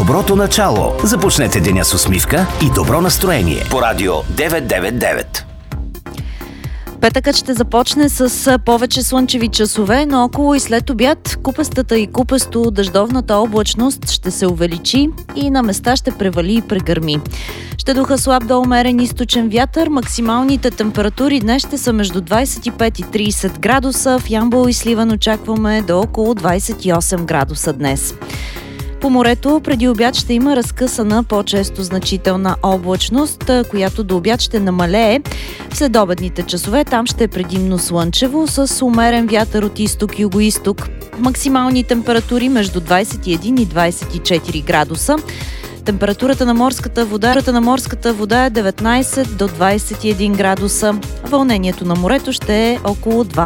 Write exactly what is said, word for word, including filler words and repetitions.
Доброто начало. Започнете деня с усмивка и добро настроение по радио деветстотин деветдесет и девет. Петъкът ще започне с повече слънчеви часове, но около и след обяд купестата и купесто дъждовната облачност ще се увеличи и на места ще превали и прегърми. Ще духа слаб до умерен източен вятър. Максималните температури днес ще са между двадесет и пет и тридесет градуса. В Ямбол и Сливен очакваме до около двадесет и осем градуса днес. По морето преди обяд ще има разкъсана по-често значителна облачност, която до обяд ще намалее. В следобедните часове там ще е предимно слънчево с умерен вятър от изток-югоизток. Максимални температури между двадесет и един и двадесет и четири градуса. Температурата на морската вода, на морската вода е деветнадесет до двадесет и един градуса. Вълнението на морето ще е около два.